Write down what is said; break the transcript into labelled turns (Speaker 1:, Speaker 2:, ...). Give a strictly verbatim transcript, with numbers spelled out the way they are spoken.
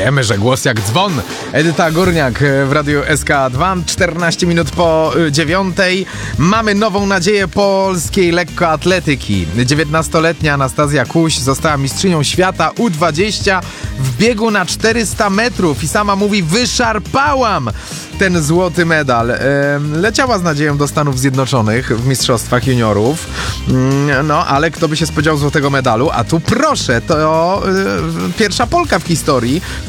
Speaker 1: Wiemy, że głos jak dzwon. Edyta Górniak w Radiu S K dwa, czternaście minut po dziewiątej. Mamy nową nadzieję polskiej lekkoatletyki. dziewiętnastoletnia Anastazja Kuś została mistrzynią świata U dwadzieścia w biegu na czterysta metrów i sama mówi: wyszarpałam ten złoty medal. Leciała z nadzieją do Stanów Zjednoczonych w mistrzostwach juniorów. No, ale kto by się spodziewał złotego medalu? A tu proszę, to pierwsza Polka w historii,